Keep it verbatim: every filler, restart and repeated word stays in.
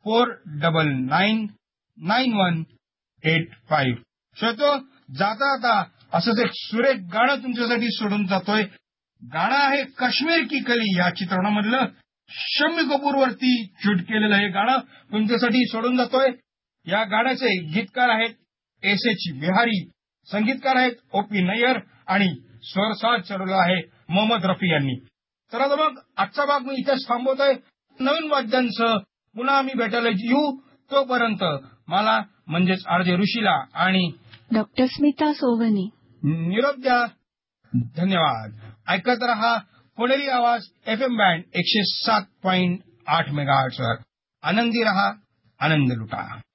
Four double nine nine one eight five. श्रोतो, जाता जाता असंच एक सुरेख गाणं तुमच्यासाठी सोडून जातोय. गाणं आहे काश्मीर की कली या चित्रपटामधलं. शम्मी कपूर वरती शूट केलेलं हे गाणं तुमच्यासाठी सोडून जातोय. या गाण्याचे गीतकार आहेत एस एच बिहारी, संगीतकार आहेत ओ पी नय्यर आणि स्वरसाज चढवला आहे मोहम्मद रफी यांनी. तर आता मग आजचा भाग मी इथेच थांबवतोय. नवीन वाद्यांसह पुन्हा आम्ही भेटायला येऊ. तोपर्यंत मला म्हणजेच आर जे ऋषीला आणि डॉक्टर स्मिता सोवनी निरोप द्या. धन्यवाद. ऐकत रहा पुणेरी आवाज एफ एम बँड एकशे सात पॉइंट आठ मेगाहर्ट्झवर. आनंदी रहा, आनंद लुटा.